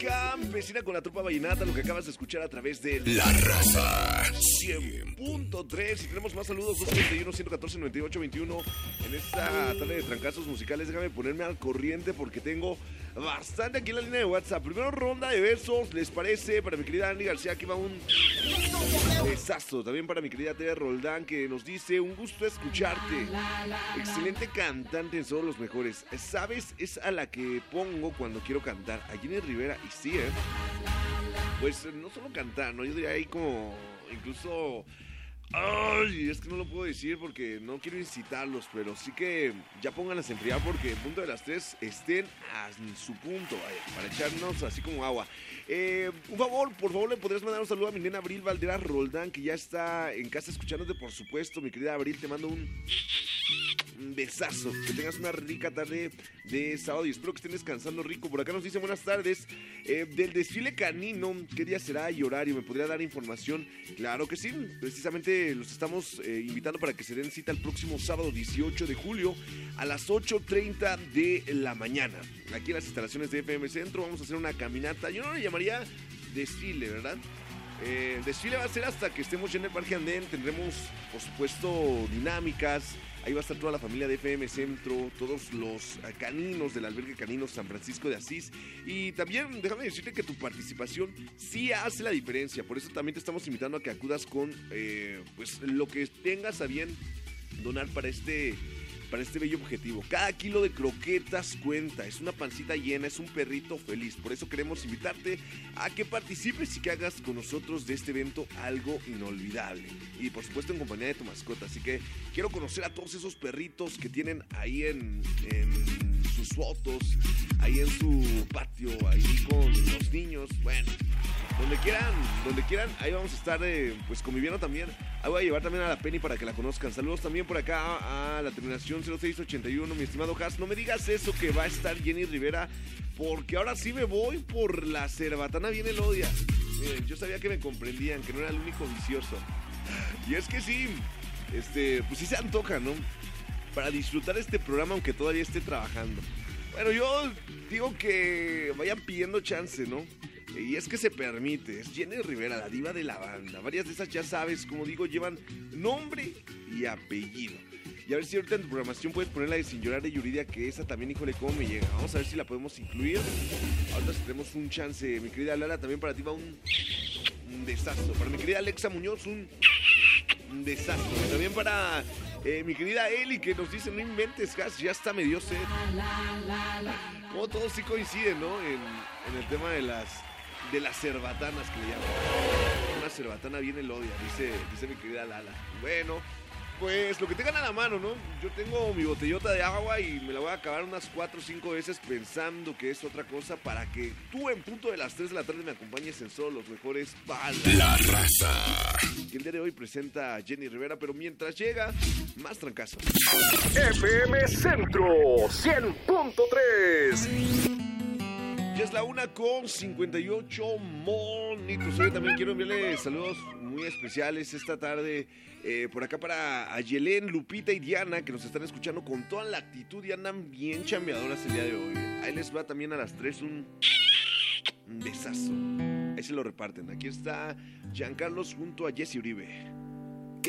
Campesina con la tropa vallenata, lo que acabas de escuchar a través de La Raza 100.3. Y tenemos más saludos, 231-114-9821 en esta tarde de trancazos musicales. Déjame ponerme al corriente porque tengo bastante aquí en la línea de WhatsApp. Primero ronda de besos, ¿les parece? Para mi querida Andy García, que va un besazo. También para mi querida Tere Roldán, que nos dice: un gusto escucharte. Excelente cantante, en todos los mejores. ¿Sabes? Es a la que pongo cuando quiero cantar. A Jenny Rivera, y sí, pues no solo cantar, ¿no? Yo diría ahí como incluso... Ay, es que no lo puedo decir porque no quiero incitarlos, pero sí que ya pónganlas en fría porque el punto de las 3 estén a su punto, vaya, para echarnos así como agua. Un favor, por favor, le podrías mandar un saludo a mi nena Abril Valderas Roldán, que ya está en casa escuchándote, por supuesto. Mi querida Abril, te mando un besazo, que tengas una rica tarde de sábado y espero que estén descansando rico. Por acá nos dice: buenas tardes, del desfile canino, ¿qué día será y horario? ¿Me podría dar información? Claro que sí, precisamente los estamos invitando para que se den cita el próximo sábado 18 de julio a las 8:30 de la mañana, aquí en las instalaciones de FM Centro. Vamos a hacer una caminata, yo no le llamaría desfile, ¿verdad? El desfile va a ser hasta que estemos ya en el Parque Andén. Tendremos, por supuesto, dinámicas. Ahí va a estar toda la familia de FM Centro, todos los caninos del albergue canino San Francisco de Asís. Y también déjame decirte que tu participación sí hace la diferencia. Por eso también te estamos invitando a que acudas con pues lo que tengas a bien donar para este bello objetivo. Cada kilo de croquetas cuenta, es una pancita llena, es un perrito feliz. Por eso queremos invitarte a que participes y que hagas con nosotros de este evento algo inolvidable. Y por supuesto en compañía de tu mascota. Así que quiero conocer a todos esos perritos que tienen ahí en sus fotos, ahí en su patio, ahí con los niños. Bueno, donde quieran, ahí vamos a estar pues conviviendo también. Ahí voy a llevar también a la Penny para que la conozcan. Saludos también por acá a la terminación 0681, mi estimado Has. No me digas eso que va a estar Jenny Rivera, porque ahora sí me voy por la cerbatana bien elodia. Miren, yo sabía que me comprendían, que no era el único vicioso. Y es que sí, pues sí se antoja, ¿no? Para disfrutar este programa aunque todavía esté trabajando. Bueno, yo digo que vayan pidiendo chance, ¿no? Y es que se permite, es Jenny Rivera, la diva de la banda. Varias de esas, ya sabes, como digo, llevan nombre y apellido. Y a ver si ahorita en tu programación puedes poner la de Sin Llorar de Yuridia, que esa también, híjole, cómo me llega. Vamos a ver si la podemos incluir. Ahorita si tenemos un chance. Mi querida Lara, también para ti va un desastre. Para mi querida Alexa Muñoz, un desastre. También para mi querida Eli, que nos dice: no inventes, Gas, ya está medio sed. Como todos sí coinciden, ¿no? En el tema de las cerbatanas que le llaman. Una cerbatana bien elodia, dice mi querida Lala. Bueno, pues lo que tengan a la mano, ¿no? Yo tengo mi botellota de agua y me la voy a acabar unas 4 o 5 veces pensando que es otra cosa, para que tú en punto de las 3 de la tarde me acompañes en solo los mejores palas. La Raza. Que el día de hoy presenta a Jenny Rivera, pero mientras llega, más trancazo. FM Centro 100.3. Ya es la 1:58 monitos. Hoy también quiero enviarle saludos muy especiales esta tarde por acá para Ayelén, Lupita y Diana, que nos están escuchando con toda la actitud y andan bien chambeadoras el día de hoy. Ahí les va también a las 3 un besazo. Ahí se lo reparten. Aquí está Giancarlos junto a Jesse Uribe.